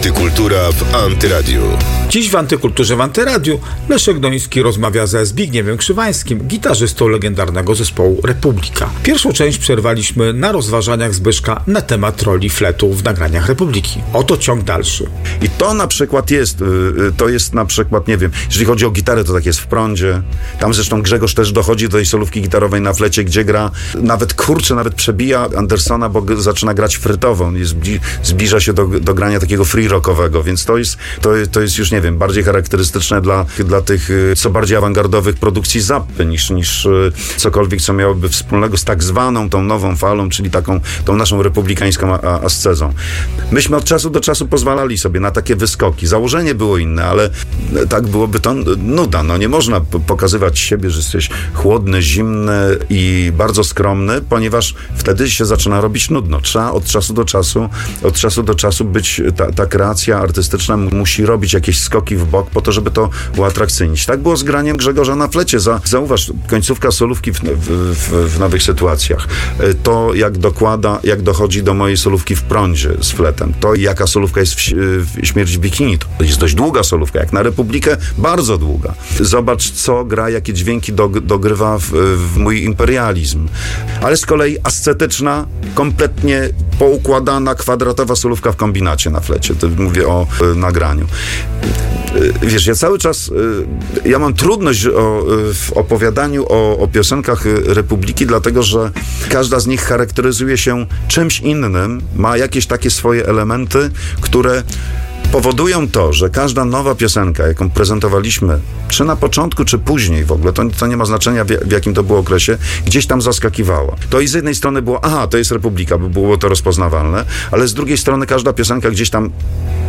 Antykultura w Antyradiu. Dziś w Antykulturze w Antyradiu Leszek Doński rozmawia ze Zbigniewem Krzywańskim, gitarzystą legendarnego zespołu Republika. Pierwszą część przerwaliśmy na rozważaniach Zbyszka na temat roli fletu w nagraniach Republiki. Oto ciąg dalszy. I to na przykład jest na przykład, nie wiem, jeżeli chodzi o gitarę, to tak jest w prądzie. Tam zresztą Grzegorz też dochodzi do tej solówki gitarowej na flecie, gdzie gra, nawet przebija Andersona, bo zaczyna grać frytową. Zbliża się do grania takiego free rockowego, więc to jest już, nie wiem, bardziej charakterystyczne dla tych co bardziej awangardowych produkcji Zappy niż cokolwiek, co miałoby wspólnego z tak zwaną tą nową falą, czyli tą naszą republikańską ascezą. Myśmy od czasu do czasu pozwalali sobie na takie wyskoki. Założenie było inne, ale tak byłoby to nuda. No nie można pokazywać siebie, że jesteś chłodny, zimny i bardzo skromny, ponieważ wtedy się zaczyna robić nudno. Trzeba od czasu do czasu być, ta kreacja artystyczna musi robić jakieś skoki w bok po to, żeby to uatrakcyjnić. Tak było z graniem Grzegorza na flecie. Zauważ, końcówka solówki w nowych sytuacjach. To jak dochodzi do mojej solówki w prądzie z fletem. To jaka solówka jest w Śmierci w bikini. To jest dość długa solówka. Jak na Republikę, bardzo długa. Zobacz, co gra, jakie dźwięki dogrywa w mój imperializm. Ale z kolei ascetyczna, kompletnie poukładana, kwadratowa solówka w kombinacie na flecie. To mówię o nagraniu. Wiesz, ja cały czas mam trudność w opowiadaniu o piosenkach Republiki, dlatego że każda z nich charakteryzuje się czymś innym, ma jakieś takie swoje elementy, które powodują to, że każda nowa piosenka, jaką prezentowaliśmy, czy na początku, czy później w ogóle, to nie ma znaczenia w jakim to było okresie, gdzieś tam zaskakiwała. To i z jednej strony było, to jest Republika, bo było to rozpoznawalne, ale z drugiej strony każda piosenka gdzieś tam